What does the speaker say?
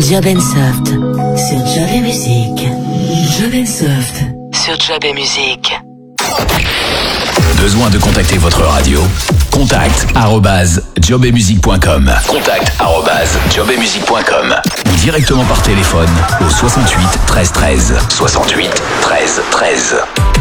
Job & Soft sur Job & Musique. Job & Soft sur Job & Musique. Besoin de contacter votre radio? Contact@jobetmusique.com. Contact@jobetmusique.com. Ou directement par téléphone au 68 13 13. 68 13 13.